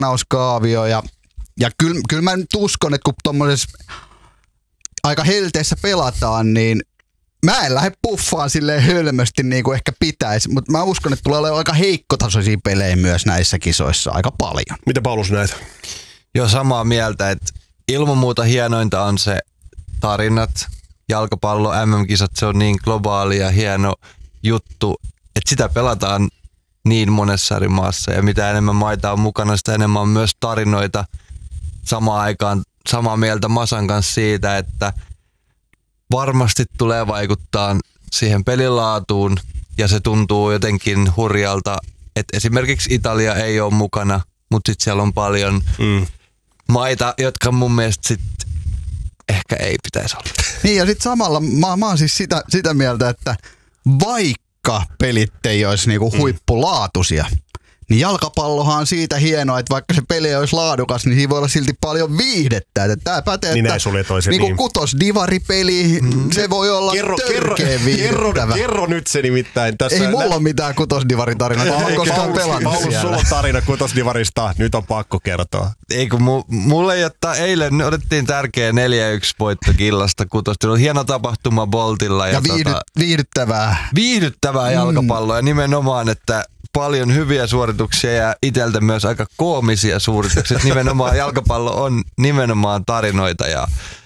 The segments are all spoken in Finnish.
turnauskaavio ja kyllä mä nyt uskon, että kun tuommoisessa aika helteessä pelataan, niin mä en lähde puffaan silleen hölmösti niin kuin ehkä pitäisi, mutta mä uskon, että tulee olemaan aika heikkotasoisia pelejä myös näissä kisoissa aika paljon. Mitä Paulus näet? Joo, samaa mieltä, että ilman muuta hienointa on se tarinat, jalkapallo, MM-kisat, se on niin globaali ja hieno juttu, että sitä pelataan niin monessa eri maassa ja mitä enemmän maita on mukana, sitä enemmän on myös tarinoita. Samaan aikaan samaa mieltä Masan kanssa siitä, että varmasti tulee vaikuttaa siihen pelilaatuun ja se tuntuu jotenkin hurjalta, että esimerkiksi Italia ei ole mukana, mutta sitten siellä on paljon maita, jotka mun mielestä sit ehkä ei pitäisi olla. Niin ja sitten samalla mä oon siis sitä mieltä, että vaikka pelit ei olisi niinku huippulaatuisia, niin jalkapallohan on siitä hienoa, että vaikka se peli olisi laadukas, niin siinä voi olla silti paljon viihdettä. Tämä pätee, niin että niinku kutosdivaripeli, se voi olla törkeä viihdyttävä. Kerro nyt se nimittäin. Tässä ei mulla ole mitään kutosdivaritarina, mä oon koskaan pelannut Paulus, siellä. sulla on tarina kutosdivarista, nyt on pakko kertoa. Ei kun mulle ei ottaa, eilen otettiin tärkeä 4-1 voitto Killasta kutosdivarilla. Hieno tapahtuma Boltilla. Ja viihdyttävää. Viihdyttävää jalkapalloa ja nimenomaan, että paljon hyviä suorituksia ja itseltä myös aika koomisia suorituksia. Nimenomaan jalkapallo on nimenomaan tarinoita ja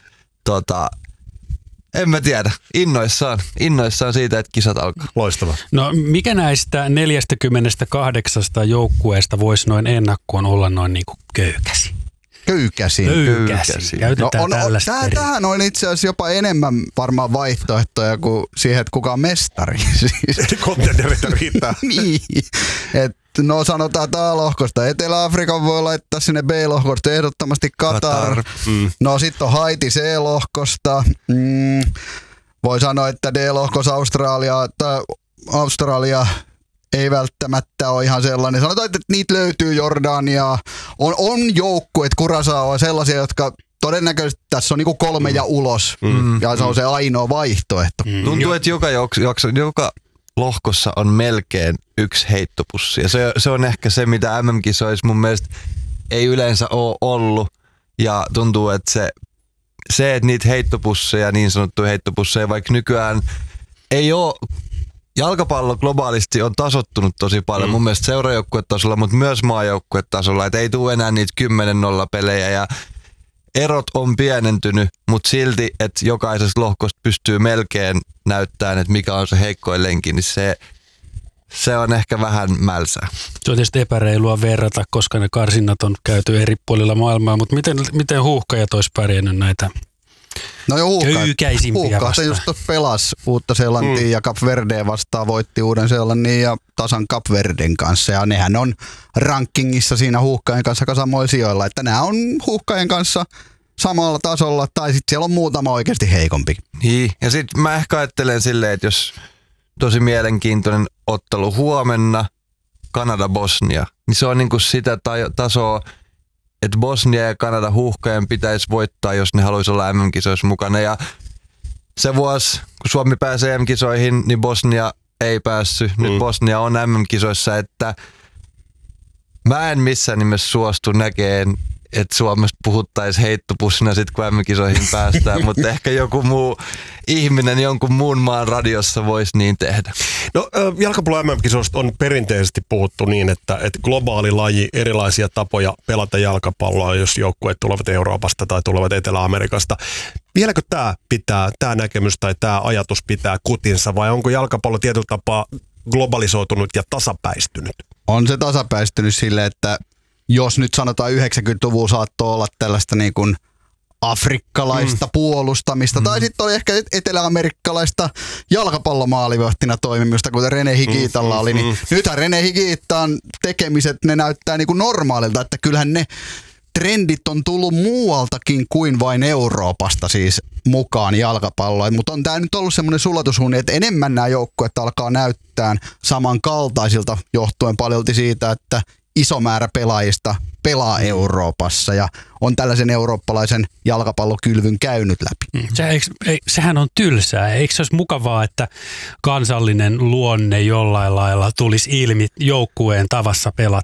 en mä tiedä. Innoissaan siitä, että kisat alkaa. Loistava. No mikä näistä 48 joukkueesta voisi noin ennakkoon olla noin niin kuin köykäsi? Köykäsi. Käytetään tällaista. Tämähän on itse asiassa jopa enemmän varmaan vaihtoehtoja kuin siihen, että kuka on mestari. Eli kontendereita riittää. Niin. No sanotaan A-lohkosta. Etelä-Afrikan voi laittaa sinne B-lohkosta ehdottomasti Katar. No sitten on Haiti C-lohkosta. Voi sanoa, että D-lohkossa Australia ei välttämättä ole ihan sellainen. Sanotaan, että niitä löytyy Jordania. On joukkueet, Curaçao on sellaisia, jotka todennäköisesti tässä on niinku 3 ja ulos. Ja se on se ainoa vaihtoehto. Tuntuu, että joka lohkossa on melkein yksi heittopussi. Ja se on ehkä se, mitä MM-kisoissa mun mielestä ei yleensä ole ollut. Ja tuntuu, että se että niitä heittopusseja, niin sanottuja heittopusseja, vaikka nykyään ei ole. Jalkapallo globaalisti on tasottunut tosi paljon, mun mielestä seurajoukkuetasolla, mutta myös maajoukkuetasolla, että ei tule enää niitä 10-0 pelejä ja erot on pienentynyt, mutta silti, että jokaisessa lohkosta pystyy melkein näyttämään, että mikä on se heikkoin lenki, niin se on ehkä vähän mälsää. Se on tietysti epäreilua verrata, koska ne karsinnat on käyty eri puolilla maailmaa, mutta miten Huuhkajat olisi pärjännyt näitä köykäisimpiä vastaan? Just pelasi Uutta-Seelantia ja Cap Verdea vastaan, voitti Uuden-Seelannin ja tasan Cap Verden kanssa. Ja nehän on rankingissa siinä Huuhkajien kanssa samoilla sijoilla, että nämä on Huuhkajien kanssa samalla tasolla, tai sitten siellä on muutama oikeasti heikompi. Niin, ja sitten mä ehkä ajattelen silleen, että jos tosi mielenkiintoinen ottelu huomenna, Kanada-Bosnia, niin se on niinku sitä tasoa, että Bosnia ja Kanada Huuhkajien pitäisi voittaa, jos ne haluaisi olla MM-kisoissa mukana. Ja se vuosi, kun Suomi pääsee MM-kisoihin, niin Bosnia ei päässyt. Nyt Bosnia on MM-kisoissa, että mä en missään nimessä suostu näkeen, että Suomessa puhuttaisiin heittopussina sitten, kun MM-kisoihin päästään, mutta ehkä joku muu ihminen jonkun muun maan radiossa voisi niin tehdä. No jalkapallo MM-kisoista on perinteisesti puhuttu niin, että globaali laji, erilaisia tapoja pelata jalkapalloa, jos joukkueet tulevat Euroopasta tai tulevat Etelä-Amerikasta. Vieläkö tämä näkemys tai tämä ajatus pitää kutinsa vai onko jalkapallo tietyllä tapaa globalisoitunut ja tasapäistynyt? On se tasapäistynyt sille, että jos nyt sanotaan 90-luvulla saattoi olla tällaista niin kuin afrikkalaista puolustamista, tai sitten oli ehkä etelä-amerikkalaista jalkapallomaalivahtina toimimista, kuten René Higuitalla oli, niin nythän René Higuitan tekemiset, ne näyttää niin kuin normaalilta, että kyllähän ne trendit on tullut muualtakin kuin vain Euroopasta siis mukaan jalkapalloon, mutta on tämä nyt ollut semmoinen sulatusuuni, että enemmän nämä joukkueet alkaa näyttää samankaltaisilta johtuen paljolti siitä, että iso määrä pelaajista pelaa Euroopassa ja on tällaisen eurooppalaisen jalkapallokylvyn käynyt läpi. Sehän on tylsää. Eikö se olisi mukavaa, että kansallinen luonne jollain lailla tulisi ilmi joukkueen tavassa pelata?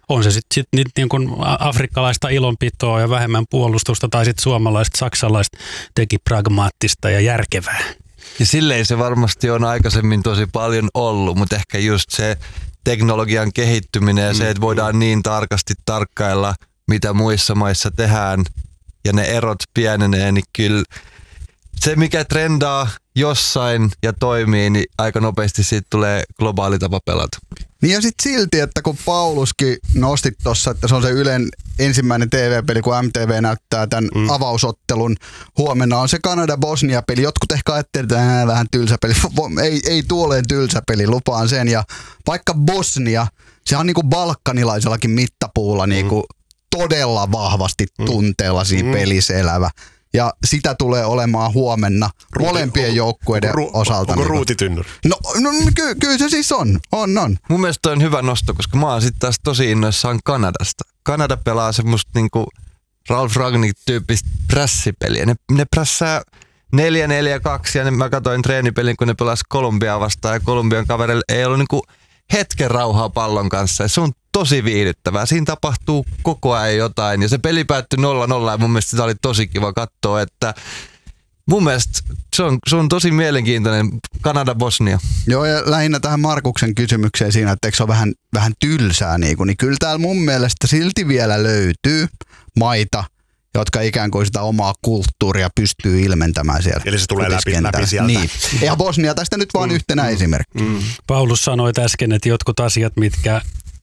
On se sitten niin kuin afrikkalaista ilonpitoa ja vähemmän puolustusta tai sitten suomalaista, saksalaiset teki pragmaattista ja järkevää. Ja silleen se varmasti on aikaisemmin tosi paljon ollut, mutta ehkä just se teknologian kehittyminen ja se, että voidaan niin tarkasti tarkkailla, mitä muissa maissa tehdään ja ne erot pienenee, niin kyllä se, mikä trendaa jossain ja toimii, niin aika nopeasti siitä tulee globaali tapa pelata. Niin ja sitten silti, että kun Pauluskin nostit tuossa, että se on se Ylen ensimmäinen TV-peli, kun MTV näyttää tämän avausottelun. Huomenna on se Kanada-Bosnia-peli. Jotkut ehkä ajattelevat, että vähän tylsä peli. Ei tuoleen tylsä peli, lupaan sen. Ja vaikka Bosnia, sehän on niin kuin balkanilaisellakin mittapuulla niin kuin todella vahvasti tunteella siinä pelissä elävä. Ja sitä tulee olemaan huomenna molempien joukkueiden osalta. Onko ruutitynnyri? No kyllä se siis on. Mun mielestä toi on hyvä nosto, koska mä oon sitten taas tosi innoissaan Kanadasta. Kanada pelaa semmoista niinku Ralf Rangnick-tyyppistä prässipeliä. Ne prässää 4-4-2 ja mä katsoin treenipelin, kun ne pelasi Kolumbiaa vastaan ja Kolumbian kaverille ei ollut niinku hetken rauhaa pallon kanssa. Ja se on tosi viihdyttävää. Siinä tapahtuu koko ajan jotain ja se peli päättyi 0-0 ja mun mielestä sitä oli tosi kiva katsoa, että mun mielestä se on tosi mielenkiintoinen Kanada-Bosnia. Joo, ja lähinnä tähän Markuksen kysymykseen siinä, että eikö se ole vähän tylsää, niin kyllä täällä mun mielestä silti vielä löytyy maita, jotka ikään kuin sitä omaa kulttuuria pystyy ilmentämään siellä. Eli se tulee läpi sieltä. Niin. Ja Bosnia tästä nyt vaan yhtenä esimerkki. Paulus sanoi äsken, että jotkut asiat, mitkä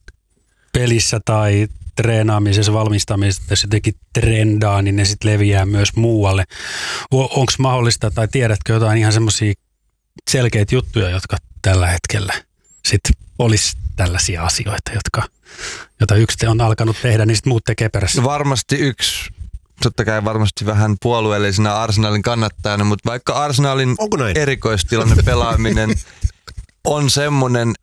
pelissä tai treenaamisessa, valmistamisessa jotenkin trendaa, niin ne sitten leviää myös muualle. Onko mahdollista, tai tiedätkö jotain ihan semmoisia selkeitä juttuja, jotka tällä hetkellä sitten olisi tällaisia asioita, joita yksi on alkanut tehdä, niin sitten muut tekee perässä? Varmasti yksi, totta kai varmasti vähän puolueellisena Arsenalin kannattajana, mutta vaikka Arsenalin erikoistilanne pelaaminen on semmoinen,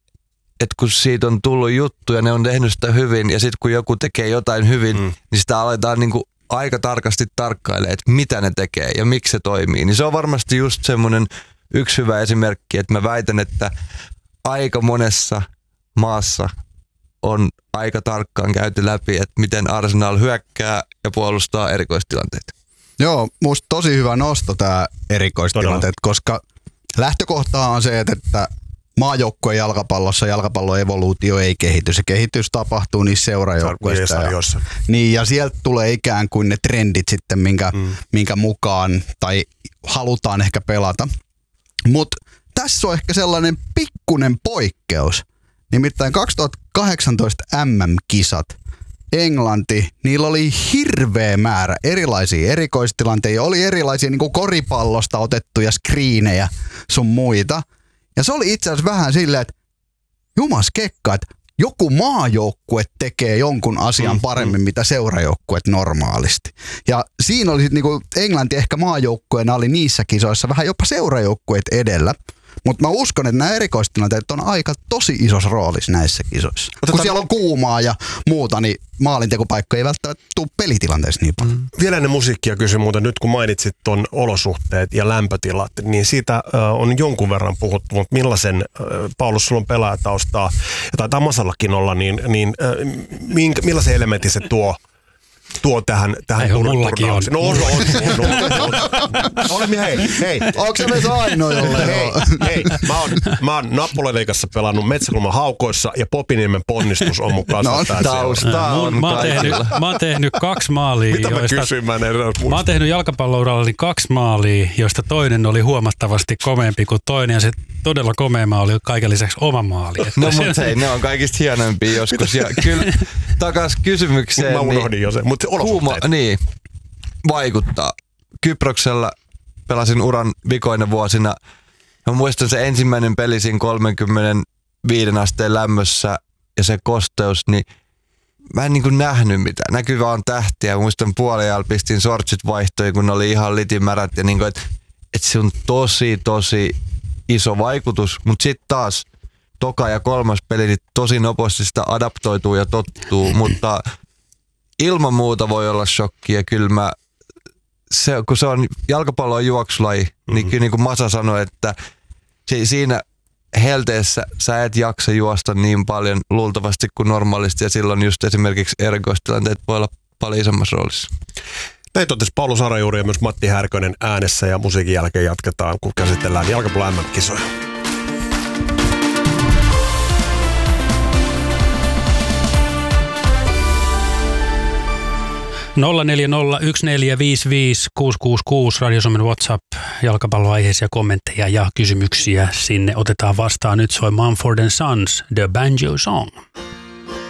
että kun siitä on tullut juttu ja ne on tehnyt sitä hyvin ja sitten kun joku tekee jotain hyvin, niin sitä aletaan niinku aika tarkasti tarkkailemaan, että mitä ne tekee ja miksi se toimii. Niin se on varmasti just semmoinen yksi hyvä esimerkki, että mä väitän, että aika monessa maassa on aika tarkkaan käyty läpi, että miten Arsenal hyökkää ja puolustaa erikoistilanteita. Joo, musta tosi hyvä nosto tämä erikoistilanteet, koska lähtökohtaa on se, että maajoukkueen jalkapallossa jalkapallon evoluutio ei kehity. Se kehitys tapahtuu niissä seurajoukkueissa. Niin, ja sieltä tulee ikään kuin ne trendit sitten, minkä mukaan tai halutaan ehkä pelata. Mutta tässä on ehkä sellainen pikkunen poikkeus. Nimittäin 2018 MM-kisat. Englanti, niillä oli hirveä määrä erilaisia erikoistilanteita. Oli erilaisia niin kuin koripallosta otettuja skriinejä sun muita. Ja se oli itse asiassa vähän silleen, että jumas kekka, että joku maajoukkue tekee jonkun asian paremmin, mitä seurajoukkueet normaalisti. Ja siinä oli sitten niinku Englanti ehkä maajoukkueena oli niissä kisoissa vähän jopa seurajoukkueet edellä. Mutta mä uskon, että nämä erikoistilanteet on aika tosi isossa roolissa näissä kisoissa. Kun siellä on kuumaa ja muuta, niin maalintekopaikka ei välttämättä tule pelitilanteessa niin paljon. Vielä ennen musiikkia kysyn muuten, nyt kun mainitsit ton olosuhteet ja lämpötilat, niin siitä on jonkun verran puhuttu, mutta millaisen, Paulus, sulla on pelaajataustaa, ja taitaa Masallakin olla, niin millaisen elementin se tuo tähän turnaukseen. No on. Olemme hei. Onko se meissä ainoa jolle? Hei. Mä oon Nappulaliigassa pelannut Metsäkulman Haukoissa ja Popiniemen Ponnistus on mukaan. Mä oon tehnyt 2 maalia. Mitä mä kysyn? Mä oon tehnyt jalkapallourallani 2 maalia, joista toinen oli huomattavasti komeampi kuin toinen ja se todella komeama oli kaiken lisäksi oma maali. No mutta hei, ne on kaikista hienoimpia joskus. Ja kyllä takas kysymykseen. Mä unohdin jo sen, mutta olosuhteet. Niin, vaikuttaa. Kyproksella pelasin uran vikoina vuosina. Mä muistan se ensimmäinen peli siinä 35 asteen lämmössä ja se kosteus, niin mä en niin nähnyt mitään. Näkyy vaan tähtiä. Mä muistan puolella pistin sortsit vaihtoihin, kun ne oli ihan litimärät. Ja niin että se on tosi iso vaikutus. Mutta sitten taas toka ja 3. peli niin tosi nopeasti sitä adaptoituu ja tottuu. Mutta ilman muuta voi olla shokki. Ja kyllä kun se on jalkapallon juoksulaji, niin kyllä niin kuin Masa sanoi, että siinä helteessä sä et jaksa juosta niin paljon luultavasti kuin normaalisti ja silloin just esimerkiksi erikoistilanteet voi olla paljon isommassa roolissa. Näin totesi Paulu Sarajuuri ja myös Matti Härkönen äänessä ja musiikin jälkeen jatketaan, kun käsitellään jalkapallon MM-kisoja. ...04014555666 Radio Suomen WhatsApp, jalkapalloaiheisia kommentteja ja kysymyksiä sinne otetaan vastaan. Nyt soi Mumford & Sons, The Banjo Song.